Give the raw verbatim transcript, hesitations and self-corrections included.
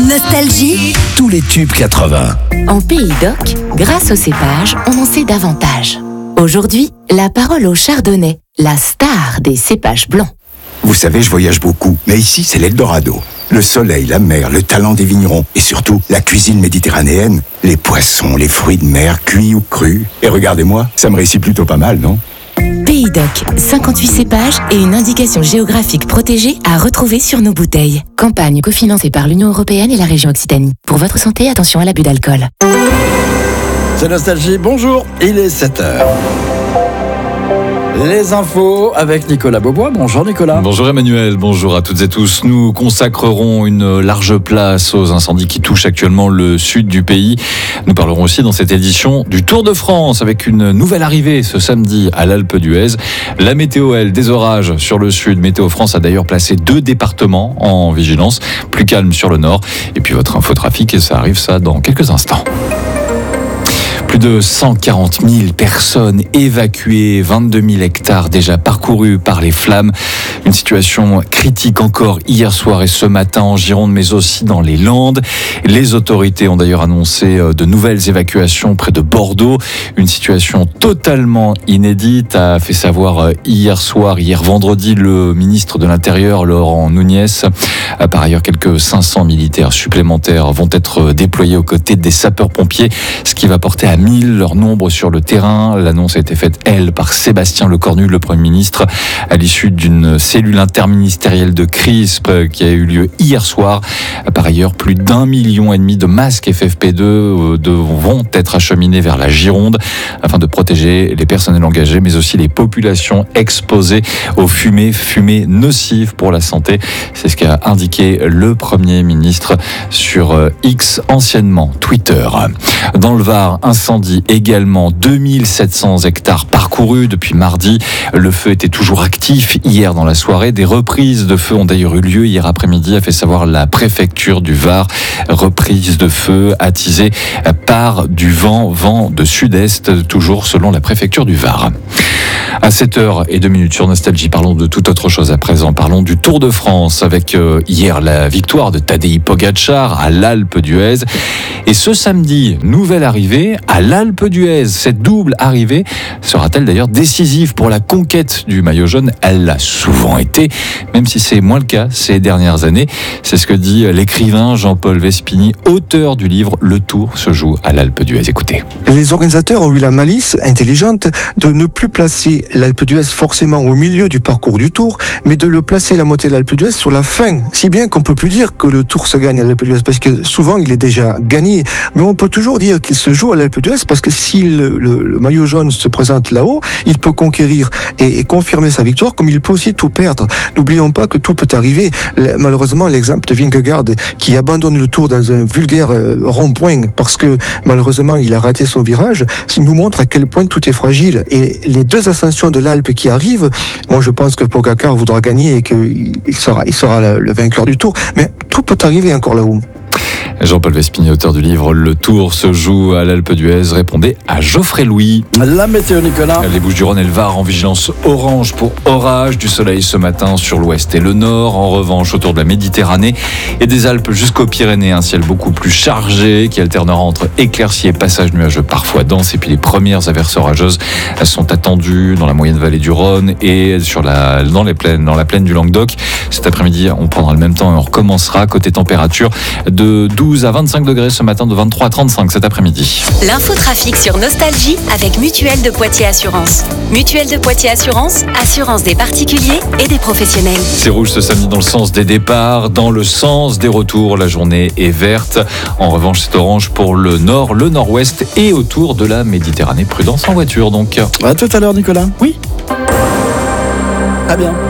Nostalgie. Tous les tubes quatre-vingts. En Pays d'Oc, grâce au cépage, on en sait davantage. Aujourd'hui, la parole au chardonnay, la star des cépages blancs. Vous savez, je voyage beaucoup, mais ici, c'est l'Eldorado. Le soleil, la mer, le talent des vignerons et surtout la cuisine méditerranéenne. Les poissons, les fruits de mer, cuits ou crus. Et regardez-moi, ça me réussit plutôt pas mal, non ? Pays d'Oc, cinquante-huit cépages et une indication géographique protégée à retrouver sur nos bouteilles. Campagne cofinancée par l'Union européenne et la région Occitanie. Pour votre santé, attention à l'abus d'alcool. C'est Nostalgie, bonjour, il est sept heures. Les infos avec Nicolas Beaubois. Bonjour Nicolas. Bonjour Emmanuel, bonjour à toutes et tous. Nous consacrerons une large place aux incendies qui touchent actuellement le sud du pays. Nous parlerons aussi dans cette édition du Tour de France avec une nouvelle arrivée ce samedi à l'Alpe d'Huez. La météo, elle, des orages sur le sud. Météo France a d'ailleurs placé deux départements en vigilance, plus calme sur le nord. Et puis votre infotrafic, et ça arrive ça dans quelques instants. Plus de cent quarante mille personnes évacuées, vingt-deux mille hectares déjà parcourus par les flammes. Une situation critique encore hier soir et ce matin en Gironde, mais aussi dans les Landes. Les autorités ont d'ailleurs annoncé de nouvelles évacuations près de Bordeaux. Une situation totalement inédite, a fait savoir hier soir, hier vendredi, le ministre de l'Intérieur, Laurent Nunez. Par ailleurs, quelques cinq cents militaires supplémentaires vont être déployés aux côtés des sapeurs-pompiers, ce qui va porter à mille leur nombre sur le terrain. L'annonce a été faite, elle, par Sébastien Lecornu, le Premier ministre, à l'issue d'une cellule interministérielle de crise qui a eu lieu hier soir. Par ailleurs, plus d'un million et demi de masques F F P deux vont être acheminés vers la Gironde afin de protéger les personnels engagés, mais aussi les populations exposées aux fumées, fumées nocives pour la santé. C'est ce qu'a indiqué le Premier ministre sur X, anciennement Twitter. Dans le Var, incendie également, deux mille sept cents hectares parcourus depuis mardi. Le feu était toujours actif hier dans la soirée. Des reprises de feu ont d'ailleurs eu lieu hier après-midi, a fait savoir la préfecture du Var. Reprise de feu attisée par du vent, vent de sud-est, toujours selon la préfecture du Var. À sept heures deux minutes sur Nostalgie, parlons de toute autre chose à présent. Parlons du Tour de France avec euh, hier la victoire de Tadej Pogačar à l'Alpe d'Huez. Et ce samedi, nouvelle arrivée à l'Alpe d'Huez. Cette double arrivée sera-t-elle d'ailleurs décisive pour la conquête du maillot jaune ? Elle l'a souvent été, même si c'est moins le cas ces dernières années. C'est ce que dit l'écrivain Jean-Paul Vespini, auteur du livre « Le Tour se joue à l'Alpe d'Huez ». Écoutez. Les organisateurs ont eu la malice intelligente de ne plus placer l'Alpe d'Huez forcément au milieu du parcours du Tour, mais de le placer la moitié de l'Alpe d'Huez sur la fin. Si bien qu'on peut plus dire que le Tour se gagne à l'Alpe d'Huez, parce que souvent il est déjà gagné. Mais on peut toujours dire qu'il se joue à l'Alpe d'Huez, parce que si le, le, le maillot jaune se présente là-haut, il peut conquérir et, et confirmer sa victoire, comme il peut aussi tout perdre. N'oublions pas que tout peut arriver. Malheureusement, l'exemple de Vingegaard, qui abandonne le Tour dans un vulgaire euh, rond-point, parce que malheureusement il a raté son virage, ça nous montre à quel point tout est fragile. Et les deux ascensions de l'Alpe qui arrivent, moi je pense que Pogačar voudra gagner et qu'il sera, il sera le, le vainqueur du Tour. Mais tout peut arriver encore là-haut. Jean-Paul Vespini, auteur du livre « Le Tour se joue à l'Alpe d'Huez », répondait à Geoffrey Louis. La météo, Nicolas. Les Bouches-du-Rhône et le Var en vigilance orange pour orage, du soleil ce matin sur l'ouest et le nord. En revanche, autour de la Méditerranée et des Alpes jusqu'aux Pyrénées, un ciel beaucoup plus chargé qui alternera entre éclaircies et passages nuageux parfois denses. Et puis les premières averses orageuses sont attendues dans la moyenne vallée du Rhône et sur la, dans, les plaines, dans la plaine du Languedoc. Cet après-midi, on prendra le même temps et on recommencera. Côté température, de douze à vingt-cinq degrés ce matin, de vingt-trois à trente-cinq cet après-midi. L'infotrafic sur Nostalgie avec Mutuelle de Poitiers Assurance. Mutuelle de Poitiers Assurance, assurance des particuliers et des professionnels. C'est rouge ce samedi dans le sens des départs, dans le sens des retours. La journée est verte. En revanche, c'est orange pour le nord, le nord-ouest et autour de la Méditerranée. Prudence en voiture donc. À tout à l'heure, Nicolas. Oui. À bien.